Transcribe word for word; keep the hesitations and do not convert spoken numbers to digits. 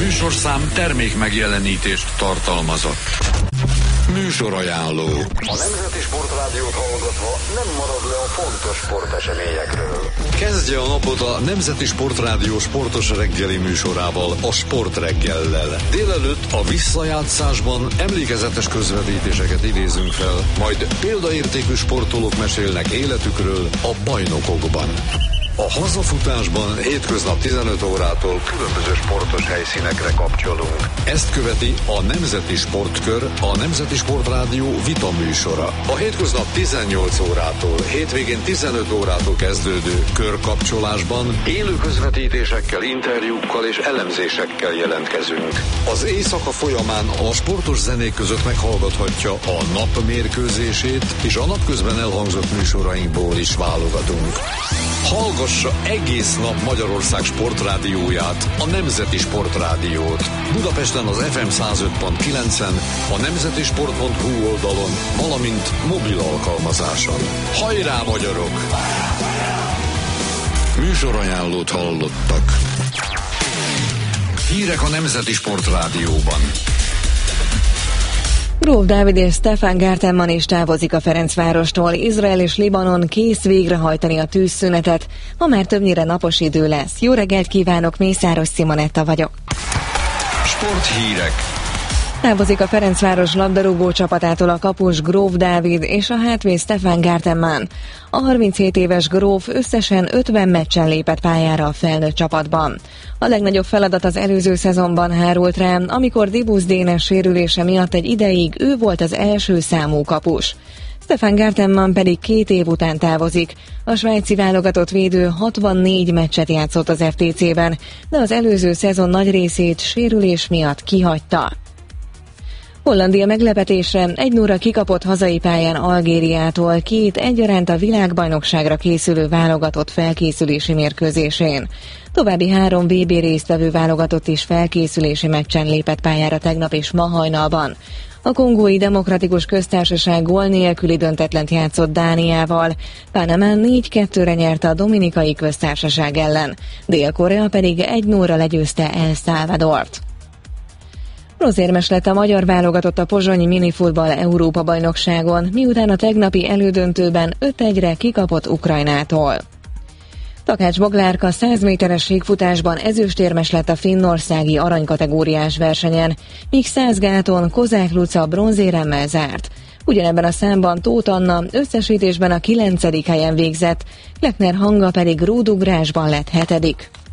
műsorszám termék megjelenítést tartalmazott. Műsorajánló. A Nemzeti Sportrádiót hallgatva nem marad le a fontos sporteseményekről. Kezdje a napot a Nemzeti Sportrádió sportos reggeli műsorával, a Sportreggellel. Délelőtt a visszajátszásban emlékezetes közvetítéseket idézünk fel, majd példaértékű sportolók mesélnek életükről a bajnokokban. A hazafutásban hétköznap tizenöt órától különböző sportos helyszínekre kapcsolunk. Ezt követi a Nemzeti Sportkör, a Nemzeti Sportrádió vita műsora. A hétköznap tizennyolc órától, hétvégén tizenöt órától kezdődő körkapcsolásban élő közvetítésekkel, interjúkkal és elemzésekkel jelentkezünk. Az éjszaka folyamán a sportos zenék között meghallgathatja a nap mérkőzését, és a napközben elhangzott műsorainkból is válogatunk. Hallgassa egész nap Magyarország sportrádióját, a Nemzeti Sportrádiót. Budapesten az ef em száz öt pont kilencen, a nemzetisport pont hu oldalon, valamint mobil alkalmazáson. Hajrá, magyarok! Műsorajánlót hallottak. Hírek a Nemzeti Sportrádióban. Gróf Dávid és Stefan Gartenmann is távozik a Ferencvárostól. Izrael és Libanon kész végrehajtani a tűzszünetet. Ma már többnyire napos idő lesz. Jó reggelt kívánok, Mészáros Simonetta vagyok. Sporthírek. Távozik a Ferencváros labdarúgó csapatától a kapus Gróf Dávid és a hátvéd Stefan Gartenmann. A harminchét éves Gróf összesen ötven meccsen lépett pályára a felnőtt csapatban. A legnagyobb feladat az előző szezonban hárult rá, amikor Dibusz Dénes sérülése miatt egy ideig ő volt az első számú kapus. Stefan Gartenmann pedig két év után távozik. A svájci válogatott védő hatvannégy meccset játszott az ef té cében, de az előző szezon nagy részét sérülés miatt kihagyta. Hollandia meglepetésre egy nulla kikapott hazai pályán Algériától két egyaránt a világbajnokságra készülő válogatott felkészülési mérkőzésén. További három vé bé résztvevő válogatott is felkészülési meccsen lépett pályára tegnap és ma hajnalban. A Kongói Demokratikus Köztársaság gól nélküli döntetlent játszott Dániával, Panama négy kettőre nyerte a Dominikai Köztársaság ellen, Dél-Korea pedig egy nulla legyőzte El Salvadort. Bronzérmes lett a magyar válogatott a pozsonyi minifutball Európa-bajnokságon, miután a tegnapi elődöntőben öt egyre kikapott Ukrajnától. Takács Boglárka száz méteres síkfutásban ezüstérmes lett a finnországi aranykategóriás versenyen, míg száz gáton Kozák Luca bronzéremmel zárt. Ugyanebben a számban Tóth Anna összesítésben a kilencedik helyen végzett, Kleckner Hanga pedig rúdugrásban lett hetedik.